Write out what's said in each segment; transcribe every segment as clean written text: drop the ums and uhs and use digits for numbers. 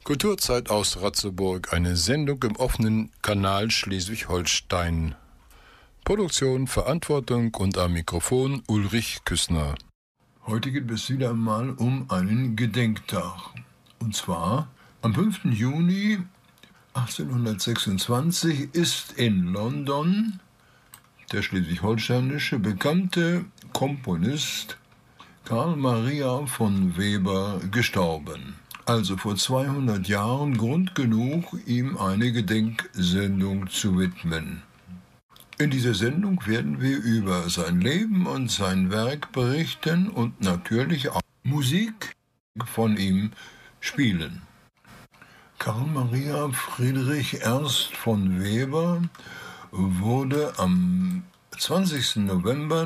Kulturzeit aus Ratzeburg, eine Sendung im offenen Kanal Schleswig-Holstein. Produktion, Verantwortung und am Mikrofon Ulrich Küssner. Heute geht es wieder einmal um einen Gedenktag. Und zwar am 5. Juni 1826 ist in London der schleswig-holsteinische bekannte Komponist Karl Maria von Weber gestorben. Also vor 200 Jahren Grund genug, ihm eine Gedenksendung zu widmen. In dieser Sendung werden wir über sein Leben und sein Werk berichten und natürlich auch Musik von ihm spielen. Karl Maria Friedrich Ernst von Weber wurde am 20. November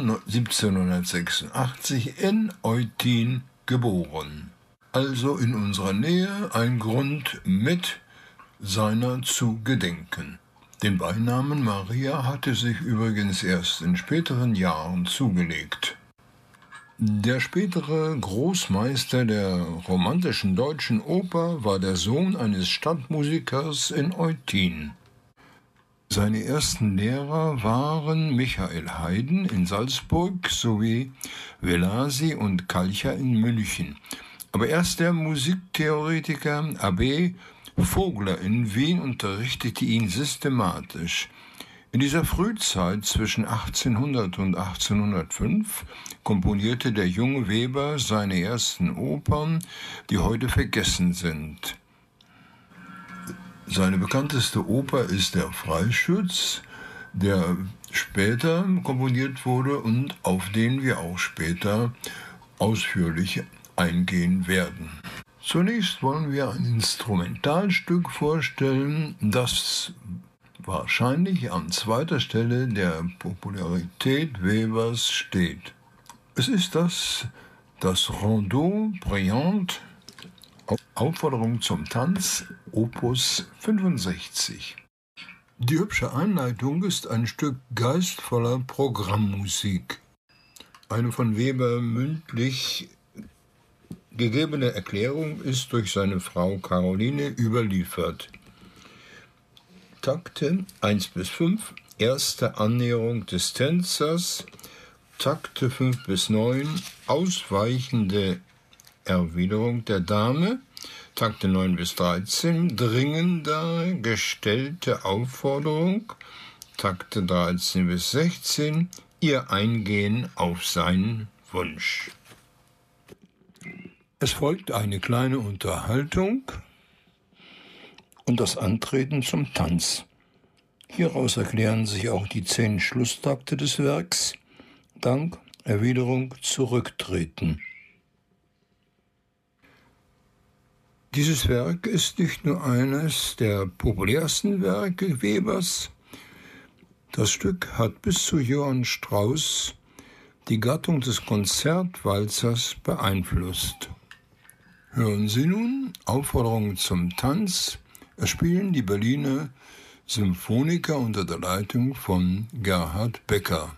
1786 in Eutin geboren. Also in unserer Nähe ein Grund, mit seiner zu gedenken. Den Beinamen Maria hatte sich übrigens erst in späteren Jahren zugelegt. Der spätere Großmeister der romantischen deutschen Oper war der Sohn eines Stadtmusikers in Eutin. Seine ersten Lehrer waren Michael Haydn in Salzburg sowie Velasi und Kalcher in München. Aber erst der Musiktheoretiker Abbé Vogler in Wien unterrichtete ihn systematisch. In dieser Frühzeit zwischen 1800 und 1805 komponierte der junge Weber seine ersten Opern, die heute vergessen sind. Seine bekannteste Oper ist der Freischütz, der später komponiert wurde und auf den wir auch später ausführlich eingehen werden. Zunächst wollen wir ein Instrumentalstück vorstellen, das wahrscheinlich an zweiter Stelle der Popularität Webers steht. Es ist das Rondeau Brillant, Aufforderung zum Tanz, Opus 65. Die hübsche Einleitung ist ein Stück geistvoller Programmmusik. Eine von Weber mündlich gegebene Erklärung ist durch seine Frau Caroline überliefert. Takte 1 bis 5, erste Annäherung des Tänzers, Takte 5 bis 9, ausweichende Erwiderung der Dame, Takte 9 bis 13, dringender gestellte Aufforderung, Takte 13 bis 16, ihr Eingehen auf seinen Wunsch. Es folgt eine kleine Unterhaltung und das Antreten zum Tanz. Hieraus erklären sich auch die 10 Schlusstakte des Werks. Dank, Erwiderung, Zurücktreten. Dieses Werk ist nicht nur eines der populärsten Werke Webers. Das Stück hat bis zu Johann Strauss die Gattung des Konzertwalzers beeinflusst. Hören Sie nun Aufforderung zum Tanz. Es spielen die Berliner Symphoniker unter der Leitung von Gerhard Becker.